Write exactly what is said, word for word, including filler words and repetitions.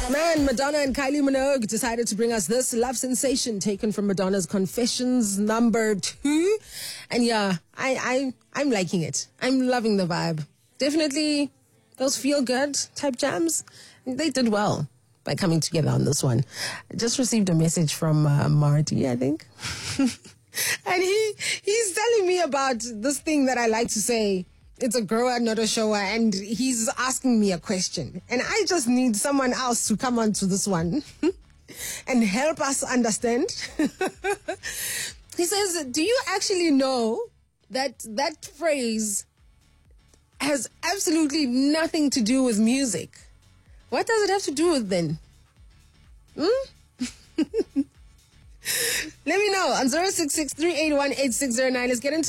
Man, Madonna and Kylie Minogue decided to bring us this love sensation taken from Madonna's Confessions number two. And yeah, I, I, I'm liking it. I'm loving the vibe. Definitely those feel-good type jams. They did well by coming together on this one. I just received a message from uh, Marty, I think. And he he's telling me about this thing that I like to say. It's a grower, not a shower, and he's asking me a question. And I just need someone else to come on to this one and help us understand. He says, do you actually know that that phrase has absolutely nothing to do with music? What does it have to do with then? Hmm? Let me know on zero six six, three eight one, eight six zero nine. Let's get into